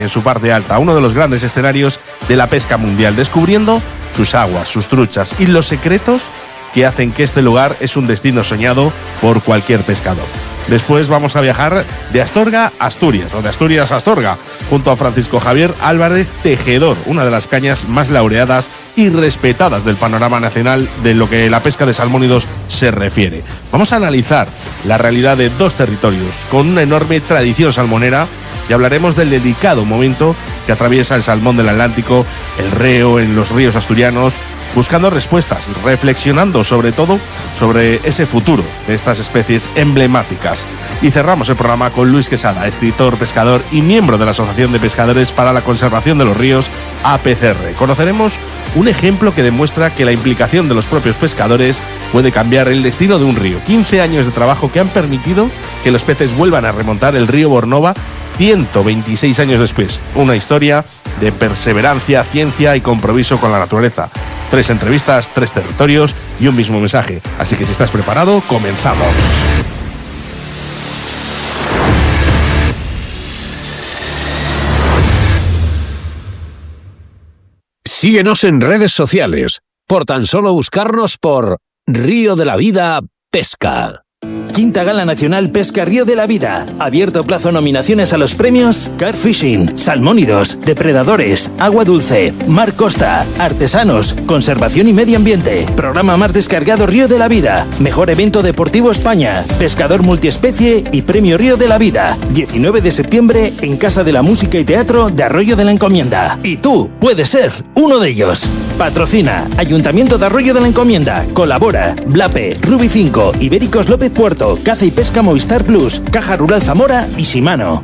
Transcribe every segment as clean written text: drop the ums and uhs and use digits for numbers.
en su parte alta, uno de los grandes escenarios de la pesca mundial, descubriendo sus aguas, sus truchas y los secretos que hacen que este lugar es un destino soñado por cualquier pescador. Después vamos a viajar de Astorga a Asturias, o de Asturias a Astorga, junto a Francisco Javier Álvarez Tejedor, una de las cañas más laureadas y respetadas del panorama nacional de lo que la pesca de salmónidos se refiere. Vamos a analizar la realidad de dos territorios con una enorme tradición salmonera y hablaremos del delicado momento que atraviesa el salmón del Atlántico, el reo en los ríos asturianos, buscando respuestas, reflexionando sobre todo sobre ese futuro de estas especies emblemáticas. Y cerramos el programa con Luis Quesada, escritor, pescador y miembro de la Asociación de Pescadores para la Conservación de los Ríos, APCR. Conoceremos un ejemplo que demuestra que la implicación de los propios pescadores puede cambiar el destino de un río. 15 años de trabajo que han permitido que los peces vuelvan a remontar el río Bornova 126 años después. Una historia de perseverancia, ciencia y compromiso con la naturaleza. 3 entrevistas, 3 territorios y un mismo mensaje. Así que si estás preparado, comenzamos. Síguenos en redes sociales, por tan solo buscarnos por Río de la Vida Pesca. Quinta Gala Nacional Pesca Río de la Vida. Abierto plazo nominaciones a los premios Carp Fishing, Salmónidos, Depredadores, Agua Dulce, Mar Costa, Artesanos, Conservación y Medio Ambiente. Programa más descargado Río de la Vida. Mejor evento deportivo España. Pescador multiespecie y Premio Río de la Vida. 19 de septiembre en Casa de la Música y Teatro de Arroyo de la Encomienda. Y tú puedes ser uno de ellos. Patrocina Ayuntamiento de Arroyo de la Encomienda. Colabora Blape, Rubi 5, Ibéricos López Puerto, Caza y Pesca Movistar Plus, Caja Rural Zamora y Shimano.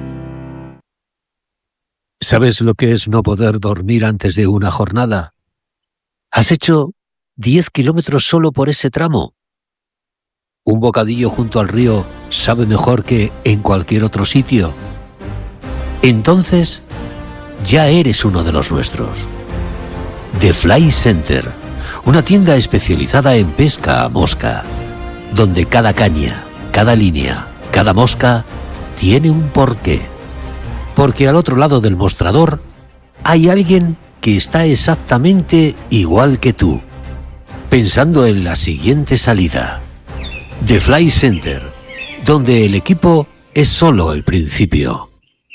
¿Sabes lo que es no poder dormir antes de una jornada? ¿Has hecho 10 kilómetros solo por ese tramo? ¿Un bocadillo junto al río sabe mejor que en cualquier otro sitio? Entonces, ya eres uno de los nuestros. The Fly Center, una tienda especializada en pesca a mosca, donde cada caña, cada línea, cada mosca tiene un porqué. Porque al otro lado del mostrador hay alguien que está exactamente igual que tú, pensando en la siguiente salida. The Fly Center, donde el equipo es solo el principio.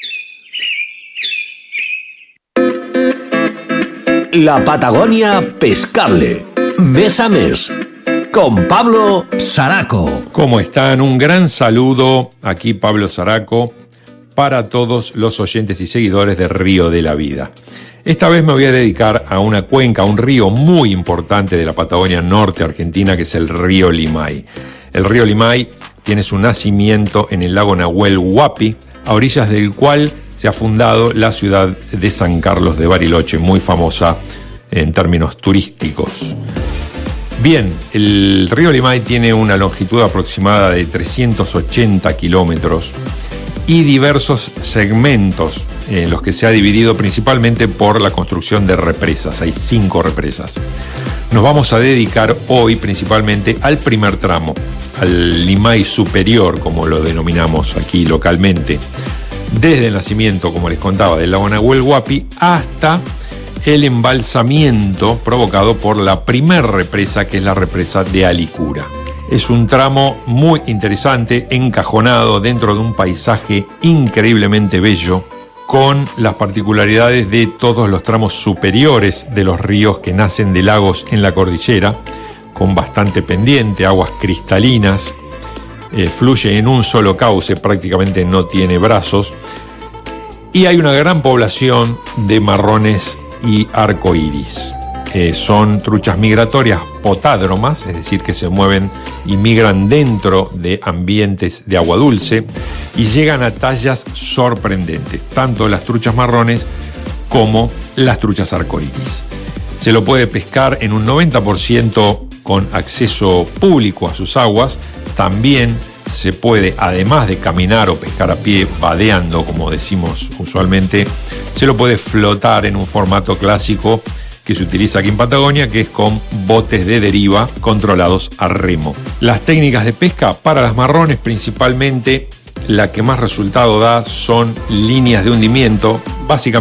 La Patagonia Pescable, mes a mes, con Pablo Saraco. ¿Cómo están? Un gran saludo, aquí Pablo Saraco, para todos los oyentes y seguidores de Río de la Vida. Esta vez me voy a dedicar a una cuenca, a un río muy importante de la Patagonia Norte Argentina, que es el río Limay. El río Limay tiene su nacimiento en el lago Nahuel Huapi, a orillas del cual se ha fundado la ciudad de San Carlos de Bariloche, muy famosa en términos turísticos. Bien, el río Limay tiene una longitud aproximada de 380 kilómetros y diversos segmentos en los que se ha dividido principalmente por la construcción de represas. Hay 5 represas. Nos vamos a dedicar hoy principalmente al primer tramo, al Limay superior, como lo denominamos aquí localmente, desde el nacimiento, como les contaba, del lago Nahuel Huapi hasta el embalsamiento provocado por la primer represa, que es la represa de Alicura. Es un tramo muy interesante, encajonado dentro de un paisaje increíblemente bello, con las particularidades de todos los tramos superiores de los ríos que nacen de lagos en la cordillera, con bastante pendiente, aguas cristalinas, fluye en un solo cauce, prácticamente no tiene brazos, y hay una gran población de marrones y arcoíris. Son truchas migratorias potádromas, es decir, que se mueven y migran dentro de ambientes de agua dulce y llegan a tallas sorprendentes, tanto las truchas marrones como las truchas arcoíris. Se lo puede pescar en un 90% con acceso público a sus aguas. También se puede, además de caminar o pescar a pie, vadeando, como decimos usualmente, se lo puede flotar en un formato clásico que se utiliza aquí en Patagonia, que es con botes de deriva controlados a remo. Las técnicas de pesca para las marrones principalmente la que más resultado da son líneas de hundimiento, básicamente